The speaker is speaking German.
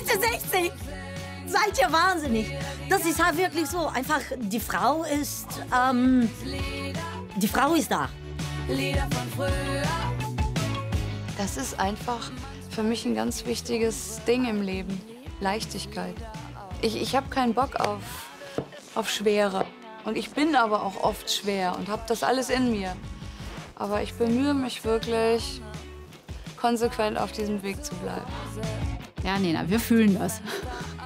Mitte 60. Seid ihr wahnsinnig? Das ist halt wirklich so. Einfach, die Frau ist da. Das ist einfach für mich ein ganz wichtiges Ding im Leben. Leichtigkeit. Ich habe keinen Bock auf Schwere. Und ich bin aber auch oft schwer und habe das alles in mir. Aber ich bemühe mich wirklich, konsequent auf diesem Weg zu bleiben. Ja, Nena, wir fühlen das.